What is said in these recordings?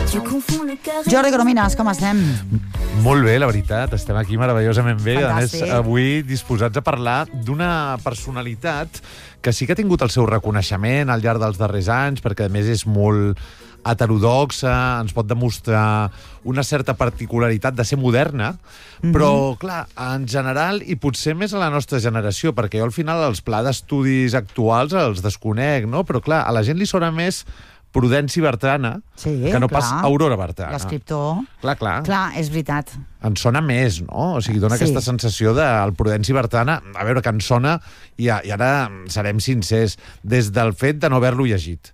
Jordi Corominas, com estem? Molt bé, la veritat. Estem aquí meravellosament bé. Fantàstic. A més, avui disposats a parlar d'una personalitat que sí que ha tingut el seu reconeixement al llarg dels darrers anys, perquè a més és molt heterodoxa, ens pot demostrar una certa particularitat de ser moderna, però, clar, en general, i potser més a la nostra generació, perquè jo al final els plans d'estudis actuals els desconec, no? Però, clar, a la gent li sona més Prudenci Bertrana, Sí, que no clar. pas Aurora Bertrana. L'escriptor. Clar. Clar, és veritat. Ens sona més, no? O sigui, dona Sí. aquesta sensació del Prudenci Bertrana, a veure, que ens sona, i ara serem sincers, des del fet de no haver-lo llegit.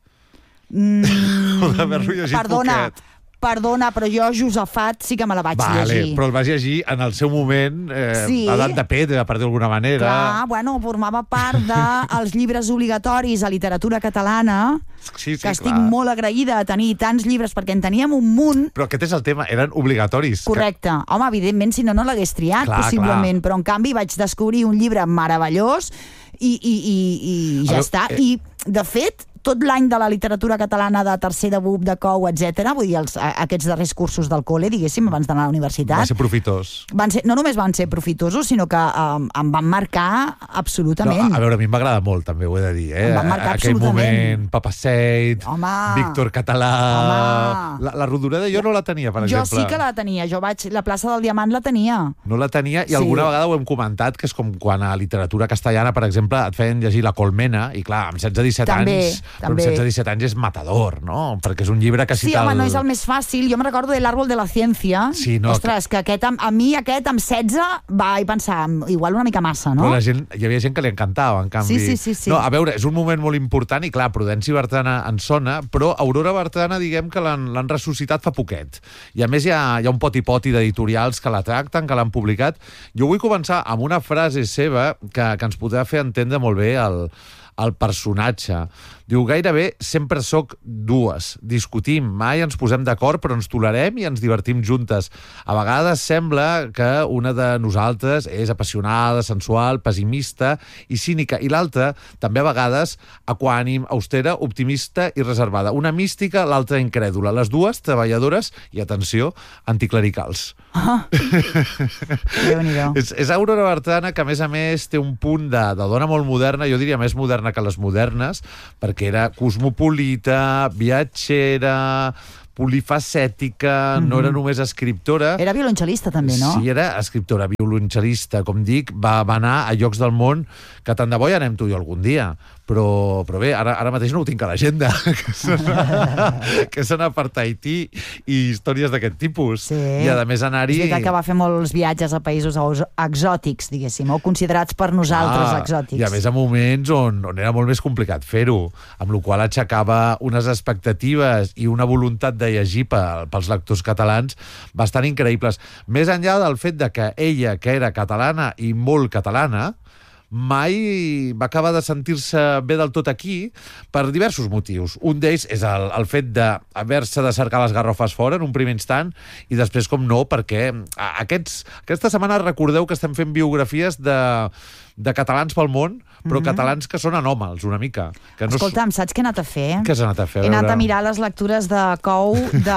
O d'haver-lo llegit poquet. Perdona, però jo Josafat sí que me la vaig llegir. Però el vas llegir en el seu moment, Sí. edat de pedra, per dir d'alguna manera. Clar, bueno, formava part dels llibres obligatoris a literatura catalana, Sí, que estic clar. molt agraïda de tenir tants llibres, perquè en teníem un munt. Però aquest és el tema, eren obligatoris. Correcte. Home, evidentment, si no, no l'hagués triat, Clar, possiblement. Però, en canvi, vaig descobrir un llibre meravellós i ja A veure, està. I, de fet, tot l'any de la literatura catalana de tercer de BUP, de COU, etc., vull dir, aquests darrers cursos del col·le, diguéssim, abans d'anar a la universitat, Va ser profitós. no només van ser profitosos, sinó que em van marcar absolutament. No, a veure, a mi em va agradar molt, també ho he de dir. Em va marcar Aquell absolutament. moment, Papa Seid, Home. Víctor Català... Home. La Rodoreda jo no la tenia, per Jo exemple. sí que la tenia. La plaça del Diamant la tenia. No la tenia, i Sí. alguna vegada ho hem comentat, que és com quan a literatura castellana, per exemple, et feien llegir La Colmena, i clar, amb 16-17 També, anys, però amb també. 16-17 anys és matador, no? Perquè és un llibre que Sí, cita... home, no és el més fàcil. Jo me recordo de l'Àrbol de la Ciència. Sí, no, Ostres, que a mi aquest amb 16 vaig pensar, igual una mica massa, no? Però hi havia gent que li encantava, en canvi. Sí. No, a veure, és un moment molt important i, clar, Prudenci Bertrana en sona, però Aurora Bertrana, diguem que l'han ressuscitat fa poquet. I, a més, hi ha un poti-poti d'editorials que la tracten, que l'han publicat. Jo vull començar amb una frase seva que ens podrà fer entendre molt bé el personatge. Diu, gairebé sempre sóc dues. Discutim, mai ens posem d'acord, però ens tolerem i ens divertim juntes. A vegades sembla que una de nosaltres és apassionada, sensual, pessimista i cínica, i l'altra, també a vegades, equànim, austera, optimista i reservada. Una mística, l'altra incrèdula. Les dues treballadores i, atenció, anticlericals. Déu-n'hi-do. És Aurora Bertrana, que a més té un punt de dona molt moderna, jo diria més moderna que les modernes, perquè era cosmopolita, viatgera, polifacètica, no era només escriptora. Era violoncel·lista, també, no? Sí, era escriptora, violoncel·lista, com dic, va anar a llocs del món que tant de bo hi anem tu i jo algun dia. Però bé, ara mateix no ho tinc a l'agenda, que s'ha anat per Tahití i històries d'aquest tipus. Sí. I a més anar-hi... És veritat que va fer molts viatges a països exòtics, diguéssim, o considerats per nosaltres exòtics. I a més a moments on era molt més complicat fer-ho, amb la qual aixecava unes expectatives i una voluntat de llegir pels lectors catalans bastant increïbles. Més enllà del fet de que ella, que era catalana i molt catalana, mai va acabar de sentir-se bé del tot aquí per diversos motius. Un d'ells és el fet d'haver-se de cercar les garrofes fora en un primer instant, i després, com no, perquè aquesta setmana recordeu que estem fent biografies de catalans pel món, però catalans que són anòmals, una mica. Que no... Escolta'm, saps què he anat a fer? Què has anat a fer? He anat a mirar les lectures de COU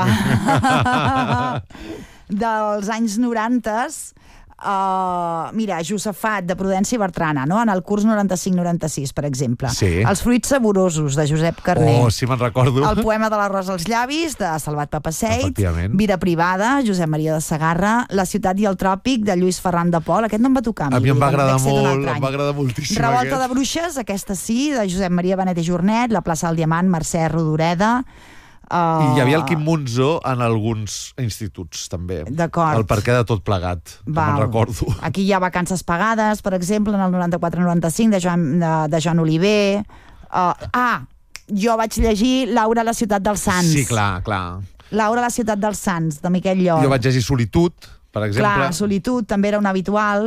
dels anys 90. Mira, Josafat, de Prudenci Bertrana, no? En el curs 95-96, per exemple. Sí. Els fruits saborosos, de Josep Carner. Oh, sí, me'n recordo. El poema de l'arròs als llavis, de Salvat Papasseit. Efectivament. Vida privada, Josep Maria de Segarra. La ciutat i el tròpic, de Lluís Ferran de Pol. Aquest no em va tocar. A mi em va agradar dec ser d'un molt, altre any. em va agradar moltíssim. Revolta de bruixes, aquesta sí, de Josep Maria Benet i Jornet. La plaça del Diamant, Mercè Rodoreda. I hi havia el Quim Monzó en alguns instituts, també. D'acord. El perquè de tot plegat, que me'n recordo. Aquí hi ha vacances pagades, per exemple, en el 94-95, de Joan Oliver. Jo vaig llegir Laura, la ciutat dels Sants. Sí, clar. Laura, la ciutat dels Sants, de Miquel Llor. Jo vaig llegir Solitud, per exemple. Clar, Solitud també era un habitual.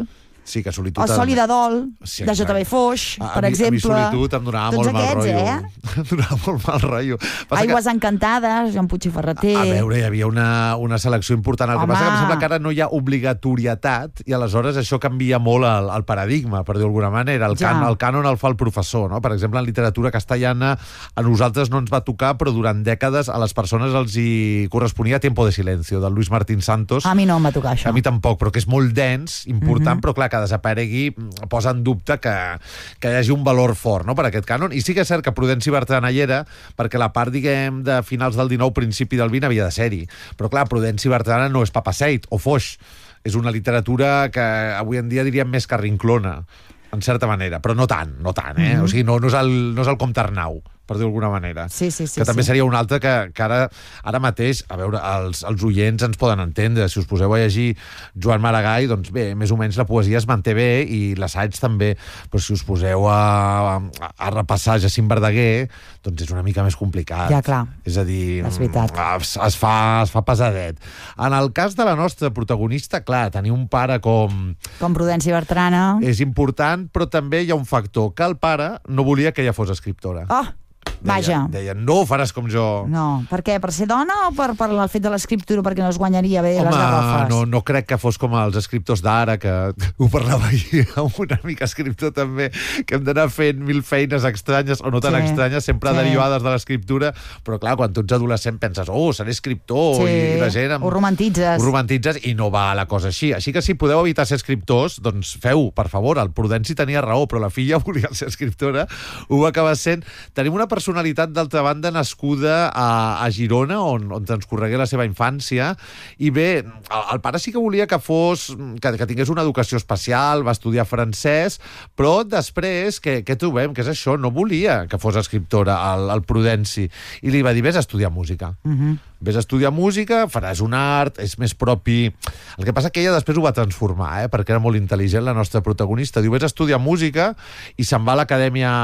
Sí, que solitud... O Soli de Dol, Sí, de exacte. J.B. Foix, per exemple. A mi solitud em donava Tots molt mal aquests, rotllo. Em donava molt mal rotllo. Passa Aigües encantades, Joan Puig i Ferreter. A veure, hi havia una selecció important. El que Home. passa que em sembla que ara no hi ha obligatorietat i aleshores això canvia molt el paradigma, per dir d'alguna manera. El cànon el fa el professor, no? Per exemple, en literatura castellana a nosaltres no ens va tocar, però durant dècades a les persones els hi corresponia Tiempo de Silencio, del Luis Martín Santos. A mi no em va tocar això. A mi tampoc, però que és molt dens, important, però clar, que desaparegui posa en dubte que hi hagi un valor fort, no?, per aquest cànon. I sí que és cert que Prudenci Bertran hi era, perquè la part, diguem, de finals del 19, principi del 20 havia de ser-hi. Però clar, Prudenci Bertran no és Papaseit o Foix. És una literatura que avui en dia diríem més carrinclona, en certa manera, però no tant, O sigui, no és el Comte Arnau, per dir d'alguna manera. Sí, que també seria un altre que ara mateix, a veure, els oients ens poden entendre. Si us poseu a llegir Joan Maragall, doncs bé, més o menys la poesia es manté bé i l'assaig també, però si us poseu a repassar Jacint Verdaguer, doncs és una mica més complicat. Ja, clar. És a dir, és veritat. Es fa pesadet. En el cas de la nostra protagonista, clar, tenir un pare com Prudenci Bertrana és important, però també hi ha un factor, que el pare no volia que ella fos escriptora. Oh, vaja. Deia, no ho faràs com jo. No, per què? Per ser dona o per el fet de l'escriptura, perquè no es guanyaria bé les garrofes? No crec que fos com els escriptors d'ara, que ho parlava ahir amb un amic escriptor també, que hem d'anar fent 1000 feines estranyes, o no tan estranyes, sempre derivades de l'escriptura, però clar, quan tu ets adolescent penses, seré escriptor, i la gent... Ho romantitzes. Ho romantitzes i no va la cosa així. Així que si podeu evitar ser escriptors, doncs feu, per favor. El Prudenci tenia raó, però la filla volia ser escriptora, ho va acabar sent. Tenim una personalitat, d'altra banda, nascuda a Girona, on transcorregué la seva infància, i bé, el pare sí que volia que tingués una educació especial, va estudiar francès, però després, què trobem? Què és això? No volia que fos escriptora, el Prudenci, i li va dir, vés a estudiar música. Vés a estudiar música, faràs un art, és més propi... El que passa que ella després ho va transformar, perquè era molt intel·ligent, la nostra protagonista. Diu, vés a estudiar música, i se'n va a l'acadèmia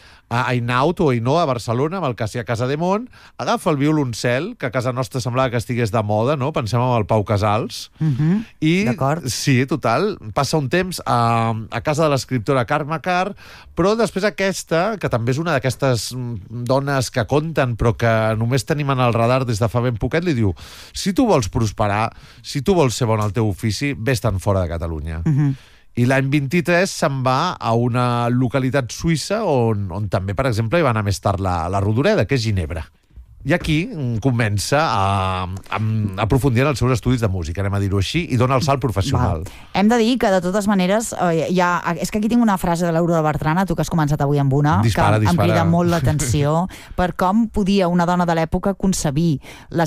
a Einaut o Ainhoa, a Barcelona, amb el Cassià Casademont, agafa el violoncel, que a casa nostra semblava que estigués de moda, no? Pensem en el Pau Casals. I, sí, total, passa un temps a casa de l'escriptora Carme Carr, però després aquesta, que també és una d'aquestes dones que conten, però que només tenim en el radar des de fa ben poquet, li diu, si tu vols prosperar, si tu vols ser bon al teu ofici, vés-te'n fora de Catalunya. I l'any 23 se'n va a una localitat suïssa on també, per exemple, hi va anar més tard la Rodoreda, que és Ginebra. I aquí comença a aprofundir en els seus estudis de música, anem a dir-ho així, i dona el salt professional. Hem de dir que, de totes maneres, és que aquí tinc una frase de l'Aurora Bertrana, tu que has començat avui amb una, que em crida molt l'atenció, per com podia una dona de l'època concebir la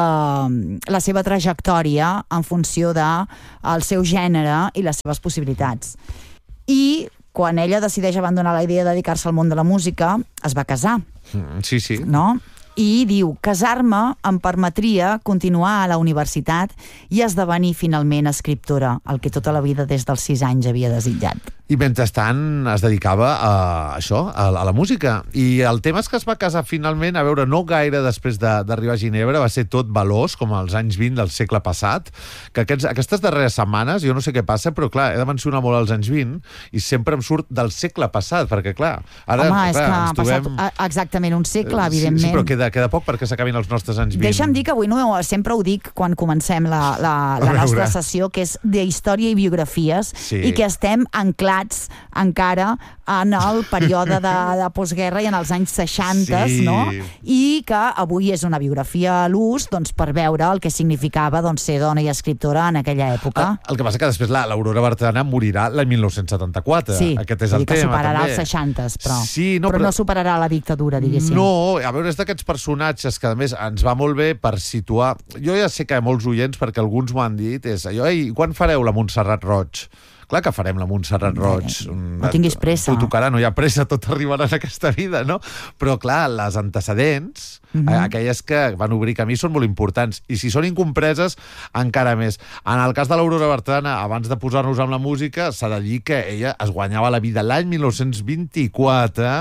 seva trajectòria en funció del seu gènere i les seves possibilitats. I quan ella decideix abandonar la idea de dedicar-se al món de la música, es va casar. Sí. No? I diu, casar-me em permetria continuar a la universitat i esdevenir finalment escriptora, el que tota la vida des dels 6 anys havia desitjat. I mentrestant es dedicava a això, a la música. I el tema és que es va casar finalment, a veure, no gaire després d'arribar a Ginebra, va ser tot veloç, com als anys 20 del segle passat, que aquestes darreres setmanes, jo no sé què passa, però clar, he de mencionar molt els anys 20 i sempre em surt del segle passat, perquè clar, ara... Home, és que ha passat exactament un segle, evidentment. Sí, però queda poc perquè s'acabin els nostres anys 20. Deixa'm dir que avui sempre ho dic quan comencem la nostra sessió, que és d'història i biografies, i que estem anclats encara en el període de postguerra i en els anys 60, no? I que avui és una biografia a l'ús, doncs, per veure el que significava ser dona i escriptora en aquella època. El que passa que després l'Aurora Bertrana morirà l'any 1974. Sí, aquest és el tema. Que superarà els 60, però no superarà la dictadura, diguéssim. No, a veure, és d'aquests personatges que a més ens va molt bé per situar... Jo ja sé que hi ha molts oients, perquè alguns m'ho han dit, és allò, quan fareu la Montserrat Roig? Clar que farem la Montserrat Roig. No tinguis pressa. T'ho tocarà, no hi ha pressa, tot arribarà en aquesta vida, no? Però clar, les antecedents, aquelles que van obrir camí, són molt importants. I si són incompreses, encara més. En el cas de l'Aurora Bertrana, abans de posar-nos amb la música, s'ha de dir que ella es guanyava la vida l'any 1924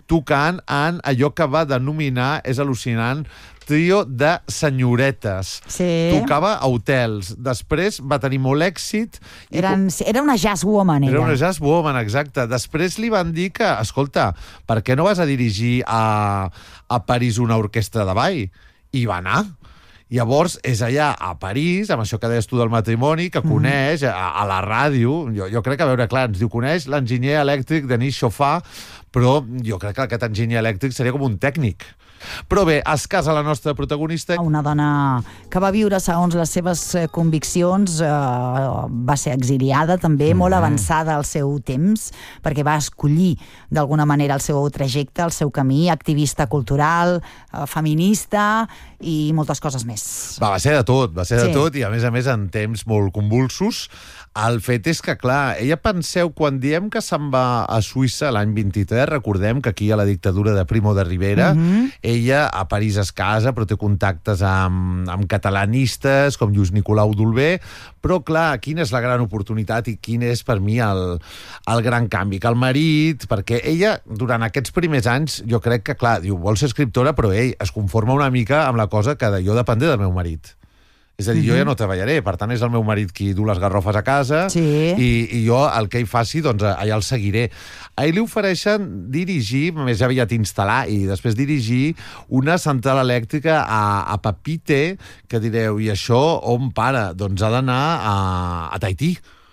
tocant en allò que va denominar, és al·lucinant, trio de senyoretes. Sí. Tocava a hotels. Després va tenir molt èxit. Era una jazz woman, ella. Era una jazz woman, exacte. Després li van dir que, escolta, per què no vas a dirigir a París una orquestra de ball? I va anar. Llavors, és allà a París, amb això que deies tu del matrimoni, que coneix a la ràdio, jo crec que, a veure, clar, ens diu, coneix l'enginyer elèctric Denis Chauffat, però jo crec que aquest enginyer elèctric seria com un tècnic. Però bé, es casa la nostra protagonista. Una dona que va viure segons les seves conviccions, va ser exiliada també, molt avançada al seu temps, perquè va escollir d'alguna manera el seu trajecte, el seu camí, activista cultural, feminista i moltes coses més. Va ser de tot, de tot, i a més en temps molt convulsos. El fet és que, clar, ella, penseu, quan diem que se'n va a Suïssa l'any 23, recordem que aquí hi ha la dictadura de Primo de Rivera, ella a París es casa, però té contactes amb catalanistes, com Lluís Nicolau d'Olver, però, clar, quina és la gran oportunitat i quin és, per mi, el gran canvi? Que el marit, perquè ella, durant aquests primers anys, jo crec que, clar, diu, vol ser escriptora, però ell es conforma una mica amb la cosa que jo dependré del meu marit. És a dir, jo ja no treballaré, per tant és el meu marit qui du les garrofes a casa i jo el que ell faci, doncs allà el seguiré. A ell li ofereixen dirigir, més aviat instal·lar i després dirigir una central elèctrica a Papeete, que direu, i això on para? Doncs ha d'anar a Tahití.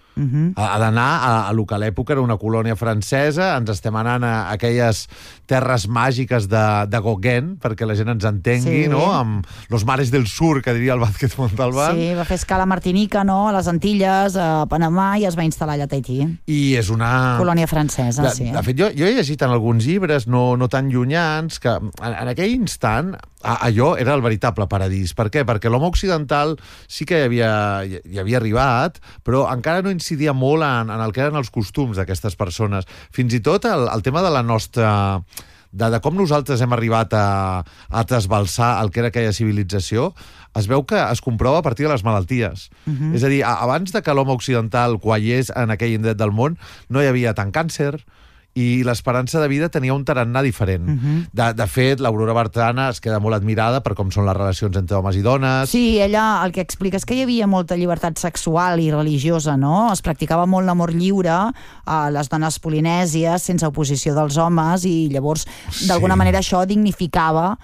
Ha d'anar a lo que a l'època era una colònia francesa, ens estem anant a aquelles terres màgiques de Gauguin, perquè la gent ens entengui, no? Amb los mares del sur, que diria el Vázquez Montalbán. Sí, va fer escala a Martinica, no? A les Antilles, a Panamà, i es va instal·lar allà a Tahití. I és una colònia francesa, sí. De fet, jo he llegit en alguns llibres no tan llunyans que en aquell instant allò era el veritable paradís. Per què? Perquè l'home occidental sí que hi havia arribat, però encara no incidia molt en el que eren els costums d'aquestes persones. Fins i tot el tema de la nostra... de com nosaltres hem arribat a trasbalsar el que era aquella civilització, es veu que es comprova a partir de les malalties. És a dir, abans de que l'home occidental quallés en aquell indret del món, no hi havia tant càncer, i l'esperança de vida tenia un tarannà diferent. De fet, l'Aurora Bertrana es queda molt admirada per com són les relacions entre homes i dones. Sí, ella el que explica és que hi havia molta llibertat sexual i religiosa, no? Es practicava molt l'amor lliure a les dones polinèsies, sense oposició dels homes, i llavors, d'alguna manera, això dignificava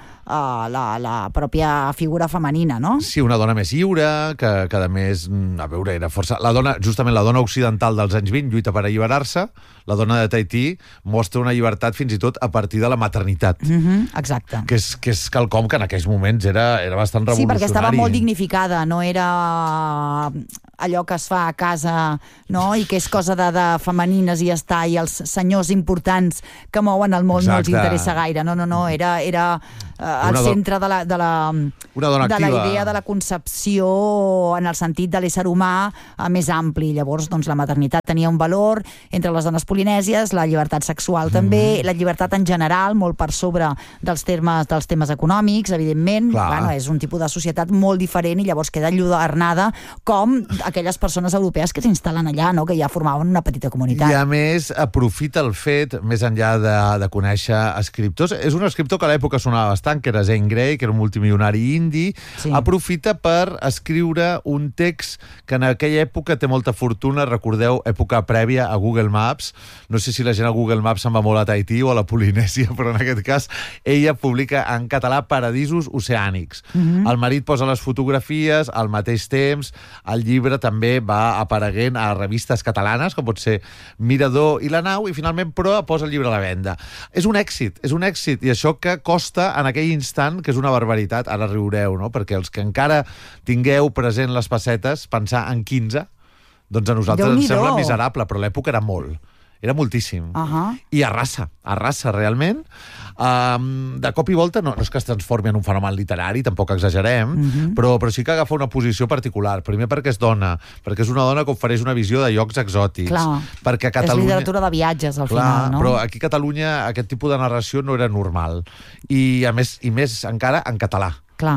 la pròpia figura femenina, no? Sí, una dona més lliure, que a més, a veure, era força... Justament la dona occidental dels anys 20 lluita per alliberar-se, la dona de Tahití mostra una llibertat fins i tot a partir de la maternitat. Exacte. Que és quelcom que en aquells moments era bastant revolucionari. Sí, perquè estava molt dignificada, no era allò que es fa a casa, no? I que és cosa de femenines i ja està, i els senyors importants que mouen el món no els interessa gaire. No, era al centre de la idea de la concepció en el sentit de l'ésser humà més ampli. Llavors, doncs, la maternitat tenia un valor entre les dones polinèsies, la llibertat sexual també, la llibertat en general, molt per sobre dels temes econòmics, evidentment. Bueno, és un tipus de societat molt diferent i llavors queda enlluernada com aquelles persones europees que s'instal·len allà, no? Que ja formaven una petita comunitat. I a més, aprofita el fet, més enllà de conèixer escriptors, és un escriptor que a l'època sonava bastant, que era Zane Grey, que era un multimilionari indi, aprofita per escriure un text que en aquella època té molta fortuna, recordeu, època prèvia a Google Maps. No sé si la gent a Google Maps se'n va molt a Tahití o a la Polinèsia, però en aquest cas ella publica en català Paradisos oceànics. El marit posa les fotografies, al mateix temps el llibre també va apareguent a revistes catalanes, com pot ser Mirador i La Nau, i finalment Proa posa el llibre a la venda. És un èxit, i això que costa en aquell instant, que és una barbaritat, ara riureu, no? Perquè els que encara tingueu present les pessetes, pensar en 15, doncs a nosaltres ens sembla miserable, però l'època era molt. Era moltíssim. I arrasa realment. De cop i volta, no és que es transformi en un fenomen literari, tampoc exagerem, però sí que agafa una posició particular. Primer perquè és dona, perquè és una dona que ofereix una visió de llocs exòtics. Perquè a Catalunya... És literatura de viatges, al final, no? Però aquí a Catalunya aquest tipus de narració no era normal. I més encara en català.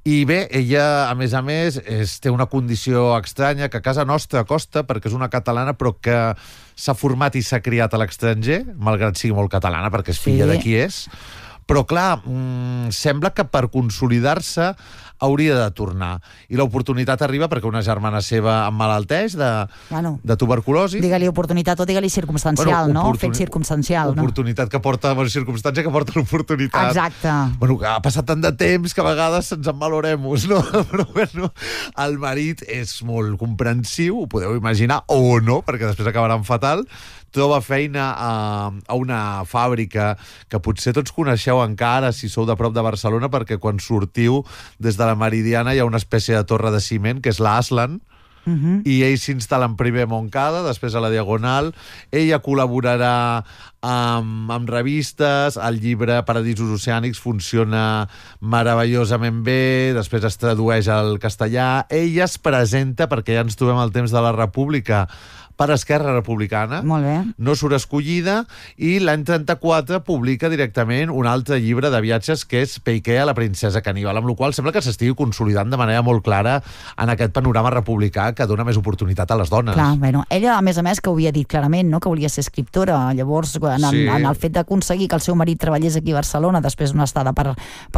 I bé, ella, a més, té una condició estranya que a casa nostra costa, perquè és una catalana, però que s'ha format i s'ha criat a l'estranger, malgrat sigui molt catalana, perquè és filla de qui és. Però, clar, sembla que per consolidar-se hauria de tornar. I l'oportunitat arriba perquè una germana seva emmalalteix de tuberculosi. Digue-li oportunitat o digue-li circumstancial, no? Fet circumstancial, no? Oportunitat que porta, circumstància que porta l'oportunitat. Exacte. Ha passat tant de temps que a vegades se'ns emmalorem-nos, no? Però bueno, el marit és molt comprensiu, ho podeu imaginar, o no, perquè després acabaran fatal. Troba feina a una fàbrica que potser tots coneixeu encara si sou de prop de Barcelona, perquè quan sortiu des de la Meridiana hi ha una espècie de torre de ciment que és l'Aslan, i ell s'instal·la primer a Montcada, després a la Diagonal. Ella col·laborarà amb revistes, el llibre Paradisos Oceànics funciona meravellosament bé, després es tradueix al castellà. Ella es presenta, perquè ja ens trobem al temps de la República, per Esquerra Republicana. Molt bé. No surt escollida, i l'any 34 publica directament un altre llibre de viatges que és Peiquea, la princesa caníbal, amb la qual sembla que s'estigui consolidant de manera molt clara en aquest panorama republicà que dona més oportunitat a les dones. Clar, bueno, ella, a més, que ho havia dit clarament, no?, que volia ser escriptora. Llavors, en el fet d'aconseguir que el seu marit treballés aquí a Barcelona després d'una estada per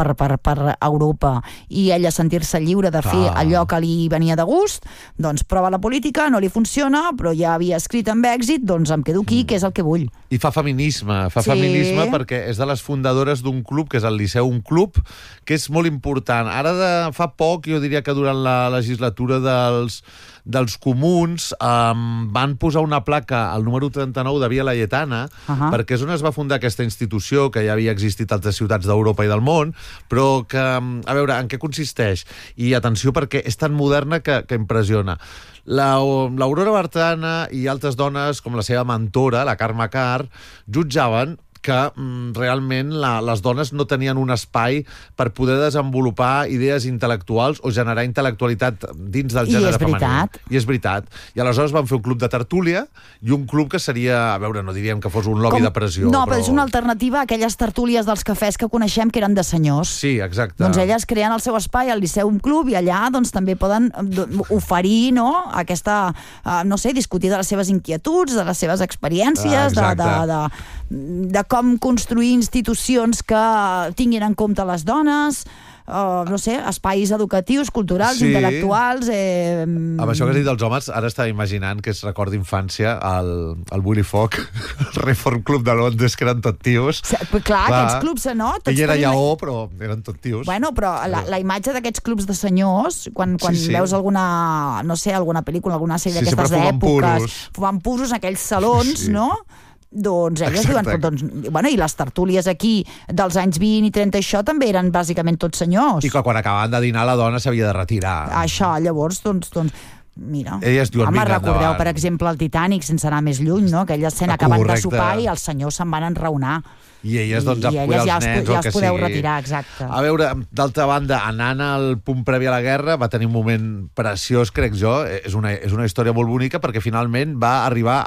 Europa, i ella sentir-se lliure de fer allò que li venia de gust, doncs prova la política, no li funciona, però ja havia escrit amb èxit, doncs em quedo aquí, que és el que vull. I fa feminisme perquè és de les fundadores d'un club, que és el Liceu, un club que és molt important. Ara fa poc, jo diria que durant la legislatura dels comuns, van posar una placa al número 39 de Via Laietana, perquè és on es va fundar aquesta institució, que ja havia existit a altres ciutats d'Europa i del món, però que, a veure, en què consisteix? I atenció, perquè és tan moderna que impressiona. L'Aurora Bertrana i altres dones, com la seva mentora, la Carme Carr, jutjaven que realment les dones no tenien un espai per poder desenvolupar idees intel·lectuals o generar intel·lectualitat dins del gènere femení. I és veritat. I aleshores van fer un club de tertúlia i un club que seria, a veure, no diríem que fos un lobby de pressió. No, però és una alternativa a aquelles tertúlies dels cafès que coneixem que eren de senyors. Sí, exacte. Doncs elles creen el seu espai al Liceu, un club, i allà doncs també poden oferir, no?, aquesta, no sé, discutir de les seves inquietuds, de les seves experiències, de com construir institucions que tinguin en compte les dones, no sé, espais educatius, culturals, intel·lectuals... Amb això que has dit dels homes, ara estava imaginant que es record d'infància el Willy Fogg, el Reform Club de Londres, que eren tot tios. Clar, aquests clubs, no? Ell era lleó, però eren tot tios. Bueno, però la imatge d'aquests clubs de senyors, quan veus alguna, no sé, alguna pel·lícula, alguna sèrie d'aquestes d'èpoques, fumant puros en aquells salons, no?, doncs elles diuen, i les tertúlies aquí dels anys 20 i 30, això també eren bàsicament tots senyors. I que quan acabaven de dinar la dona s'havia de retirar. Això, llavors, doncs mira, recordeu, per exemple, el Titanic, sense anar més lluny, no?, aquella escena acabant de sopar i els senyors se'n van enraonar. I elles, doncs, a cuidar els nens, ja els podeu retirar, exacte. A veure, d'altra banda, anant al punt previ a la guerra, va tenir un moment preciós, crec jo, és una història molt bonica, perquè finalment va arribar